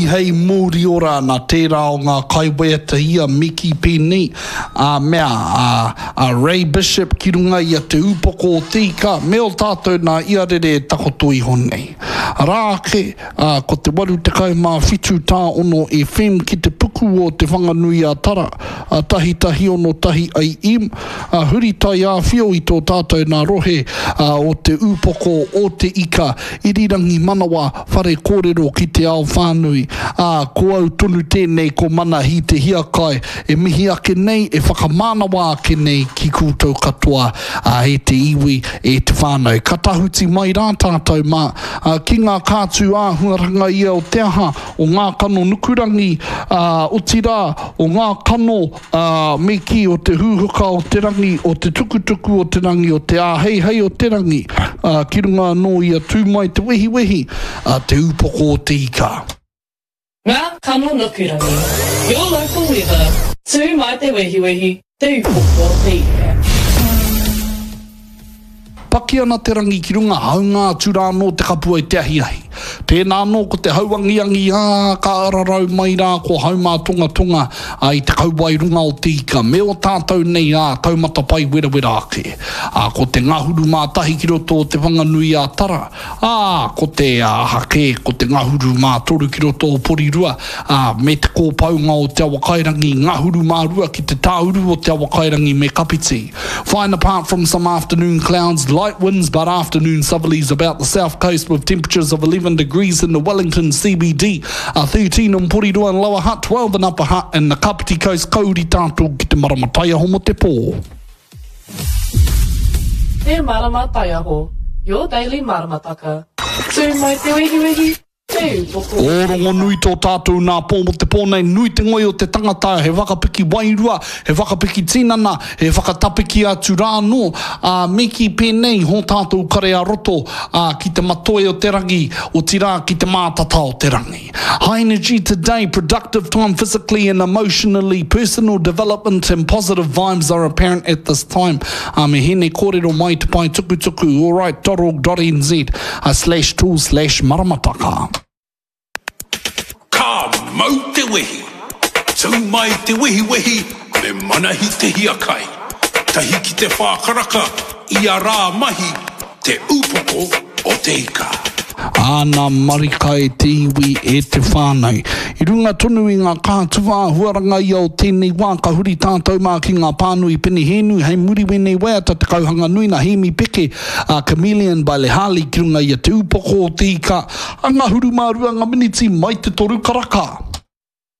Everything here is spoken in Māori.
hei mūri ora na tērā o ngā kaiwea tahia Miki Pēnei Ray Bishop ki runga i a te upoko o tika me o tātou nā iarere takotoi honei rāke ko te waru te kai mā whitu tā ono e whem ki te puku o te whanganui a tara tahi ono tahi ai im huri tai a whio i tō tātou nā rohe o te upoko o te ika irirangi manawa whare kōrero ki te ao whānui ko au tonu tēnei ko mana hi te hiakai e mihi ake nei e whakamānawa ake nei ki kūtou katoa e te iwi e te whānau katahuti mai rā tātou mā ki ngā kātū āhuaranga ia o te aha o ngā kano nukurangi o tira o ngā kano me ki o te hūhuka o te rangi o te tukutuku o te rangi o te āhei o te rangi ki runga no ia tū mai te wehi te upoko o te ika. Ngā kano nukurangi, your local weather, tū mai te wehi, te upoko o te ika. Paki ana te rangi ki runga haunga tura no te kapua i te ahiahi. Tēnā no ko te hauangiangi ka ararau mai rā ko haumā tonga i te kaua i runga o te ika. Me o tātou nei taumata pai wera ake. Ko te ngahuru mātahi ki roto o te whanganui a tara. Ko te hake, ko te ngahuru mātoru ki roto o Porirua. Me te kōpaunga o te awa kairangi, ngahuru mārua ki te tāuru o te awa kairangi me kapiti. Fine apart from some afternoon clouds, light winds but afternoon southerlies about the south coast with temperatures of 11 degrees in the Wellington CBD, 13 in Porirua and Lower Hutt, 12 in Upper Hutt and the Kapiti Coast, kauri tātou ki te maramatai aho mo te pō. Te maramatai aho, your daily maramataka. Tū mai te wehi, te upoko. Oro nui tō tātou nā pō mo te pōnei, nui te ngoi o te tangata, he whakapiki wairua, he whakapiki tinana, he whakatapiki atu rāno, Miki Pēnei, ho tātou kare a roto, ki te matoe o te rangi, o tira ki te mātata o te rangi. High energy today, productive time physically and emotionally, personal development and positive vibes are apparent at this time. Me hene kōrero mai te pai tukutuku, alright.org.nz/tool/maramataka. Ka mau te wehi, tū mai te wehi, me manahi te hiakai, tahi ki te whākaraka, ia rā mahi, te upoko o te ika. Ana marika e te iwi e te whānau. I runga tonu i ngā kātua huaranga ia o tēnei wā ka huri tātou mā ki ngā pānui pene hēnu hei muri wene weata te kauhanga nui na hemi peke Chameleon by Lehali ki runga ia te upoko o te ika. Anga huru mārua ngā miniti mai te toru karaka.